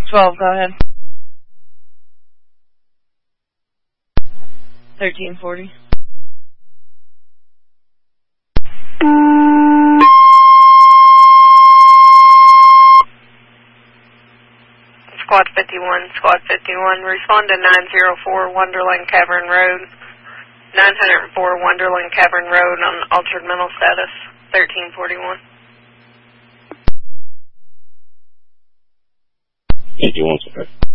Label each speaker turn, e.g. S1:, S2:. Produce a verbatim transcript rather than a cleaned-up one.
S1: twelve, go ahead. thirteen forty.
S2: Squad fifty-one, Squad fifty-one, respond to nine oh four Wonderland Cavern Road, nine oh four Wonderland Cavern Road on altered mental status, thirteen forty-one.
S3: fifty-one, sir.